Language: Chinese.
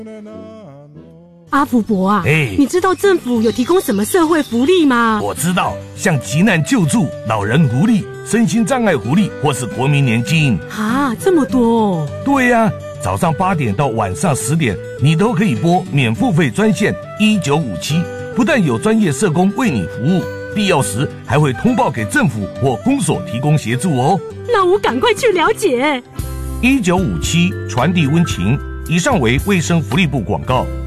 阿福伯啊，你知道政府有提供什么社会福利吗？ 我知道，像急难救助、老人福利、身心障碍福利，或是国民年金。 啊，这么多哦！ 对呀，早上8点到晚上10点，你都可以拨免付费专线1957，不但有专业社工为你服务，必要时还会通报给政府或公所提供协助哦。 那我赶快去了解。 1957传递温情。以上为卫生福利部广告。